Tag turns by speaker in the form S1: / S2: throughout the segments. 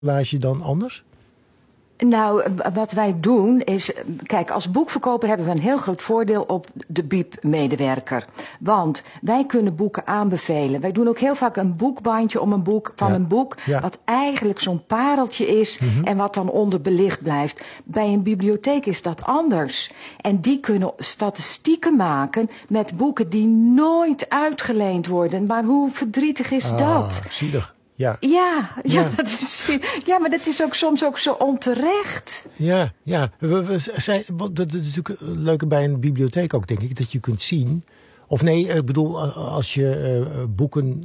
S1: Laat je dan anders?
S2: Nou, wat wij doen is... Kijk, als boekverkoper hebben we een heel groot voordeel op de BIEB-medewerker. Want wij kunnen boeken aanbevelen. Wij doen ook heel vaak een boekbandje om een boek van een boek... wat eigenlijk zo'n pareltje is en wat dan onderbelicht blijft. Bij een bibliotheek is dat anders. En die kunnen statistieken maken met boeken die nooit uitgeleend worden. Maar hoe verdrietig is dat?
S1: Zielig. Ja.
S2: Maar dat is ook soms ook zo onterecht.
S1: Ja. Dat is natuurlijk een leuke bij een bibliotheek ook, denk ik. Dat je kunt zien. Of nee, ik bedoel, als je boeken...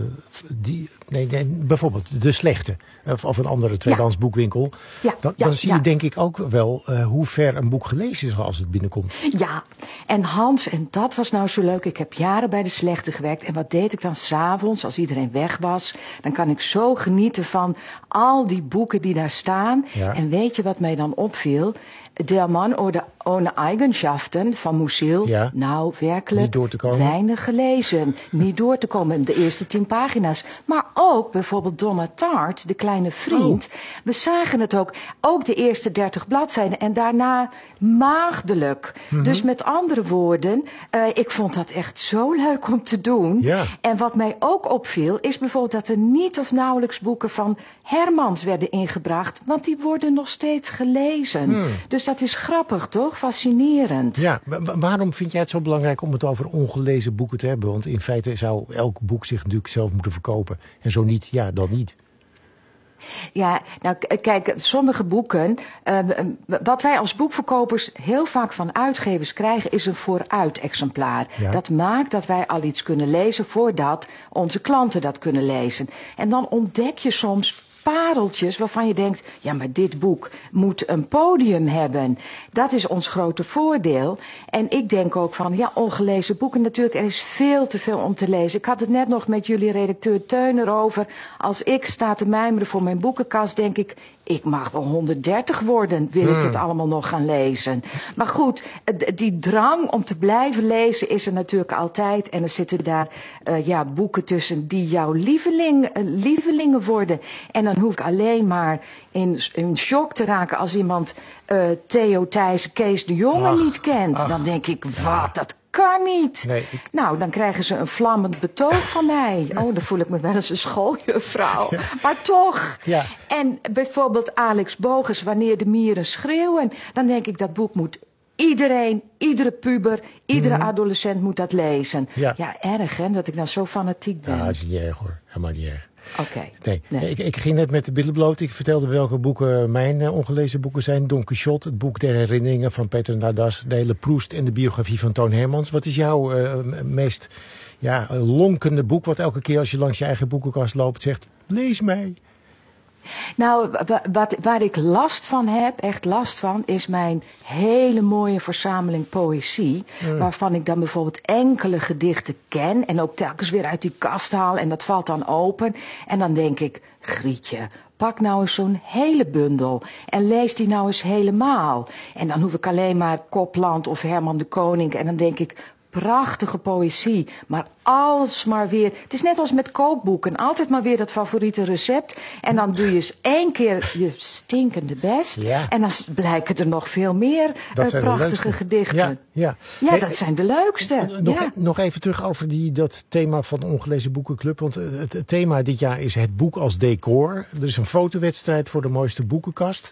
S1: bijvoorbeeld De Slechte. Of een andere tweedehands boekwinkel. Dan zie je denk ik ook wel hoe ver een boek gelezen is als het binnenkomt.
S2: Ja, en Hans, en dat was nou zo leuk. Ik heb jaren bij De Slechte gewerkt. En wat deed ik dan 's avonds als iedereen weg was? Dan kan ik zo genieten van al die boeken die daar staan. Ja. En weet je wat mij dan opviel? Der Mann ohne Eigenschaften van Musil. Ja. Nou, werkelijk weinig gelezen. Niet door te komen in de eerste 10 pagina's. Maar ook bijvoorbeeld Donna Tartt, De Kleine Vriend. We zagen het ook de eerste 30 bladzijden. En daarna maagdelijk. Dus met andere woorden, ik vond dat echt zo leuk om te doen. Ja. En wat mij ook opviel, is bijvoorbeeld dat er niet of nauwelijks boeken van Hermans werden ingebracht. Want die worden nog steeds gelezen. Dus dat is grappig, toch? Fascinerend.
S1: Ja, waarom vind jij het zo belangrijk om het over ongelezen boeken te hebben? Want in feite zou elk boek zich natuurlijk zelf moeten verkopen. En zo niet, ja, dan niet.
S2: Ja, nou kijk, sommige boeken... wat wij als boekverkopers heel vaak van uitgevers krijgen... is een vooruit-exemplaar. Ja. Dat maakt dat wij al iets kunnen lezen voordat onze klanten dat kunnen lezen. En dan ontdek je soms pareltjes waarvan je denkt... ja, maar dit boek moet een podium hebben. Dat is ons grote voordeel. En ik denk ook van, ja, ongelezen boeken natuurlijk... er is veel te veel om te lezen. Ik had het net nog met jullie redacteur Teun erover. Als ik sta te mijmeren voor mijn boekenkast, denk ik... ik mag wel 130 worden, wil ik dit allemaal nog gaan lezen. Maar goed, die drang om te blijven lezen is er natuurlijk altijd. En er zitten daar boeken tussen die jouw lievelingen worden. En dan hoef ik alleen maar in shock te raken als iemand Theo Thijs, Kees de Jonge niet kent. Dan denk ik, wat, dat kan niet. Nee, Nou, dan krijgen ze een vlammend betoog van mij. Oh, dan voel ik me wel eens een schooljuffrouw. Ja. Maar toch. Ja. En bijvoorbeeld Alex Bogens, Wanneer de mieren schreeuwen. Dan denk ik, dat boek moet iedereen, iedere puber, iedere adolescent moet dat lezen. Ja, erg hè, dat ik dan zo fanatiek ben.
S1: Ja, dat is niet erg hoor. Helemaal niet erg.
S2: Okay.
S1: Nee. Ik ging net met de billen bloot. Ik vertelde welke boeken mijn ongelezen boeken zijn. Don Quixote, het boek der herinneringen van Peter Nadas, de hele Proest en de biografie van Toon Hermans. Wat is jouw meest lonkende boek, wat elke keer als je langs je eigen boekenkast loopt zegt, lees mij?
S2: Nou, waar ik last van heb, echt last van, is mijn hele mooie verzameling poëzie. Waarvan ik dan bijvoorbeeld enkele gedichten ken en ook telkens weer uit die kast haal en dat valt dan open. En dan denk ik, Grietje, pak nou eens zo'n hele bundel en lees die nou eens helemaal. En dan hoef ik alleen maar Copland of Herman de Koning en dan denk ik, prachtige poëzie, maar alsmaar weer... Het is net als met kookboeken, altijd maar weer dat favoriete recept. En dan doe je eens 1 keer je stinkende best. Ja. En dan blijken er nog veel meer prachtige gedichten. Ja, dat zijn de leukste.
S1: Nog even terug over dat thema van de Ongelezen Boekenclub. Want het thema dit jaar is het boek als decor. Er is een fotowedstrijd voor de mooiste boekenkast.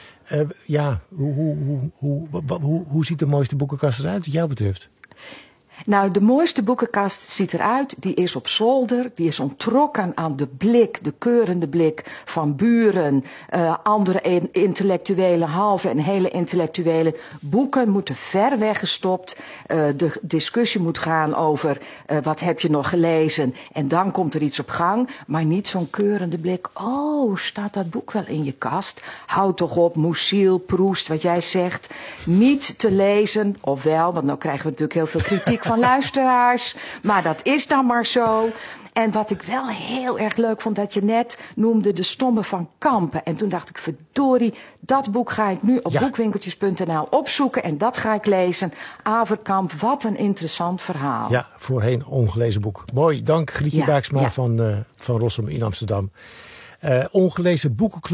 S1: Hoe ziet de mooiste boekenkast eruit wat jou betreft?
S2: Nou, de mooiste boekenkast ziet eruit, die is op zolder, die is onttrokken aan de blik, de keurende blik van buren, andere intellectuelen, halve en hele intellectuelen. Boeken moeten ver weggestopt, de discussie moet gaan over wat heb je nog gelezen en dan komt er iets op gang, maar niet zo'n keurende blik. Oh, staat dat boek wel in je kast? Houd toch op, Musil, Proest, wat jij zegt, niet te lezen, ofwel, want nou krijgen we natuurlijk heel veel kritiek van luisteraars, maar dat is dan maar zo. En wat ik wel heel erg leuk vond, dat je net noemde De Stomme van Kampen. En toen dacht ik, verdorie, dat boek ga ik nu op boekwinkeltjes.nl opzoeken en dat ga ik lezen. Averkamp, wat een interessant verhaal.
S1: Ja, voorheen ongelezen boek. Mooi, dank Grietje Baaksma van Rossum in Amsterdam. Ongelezen boekenclub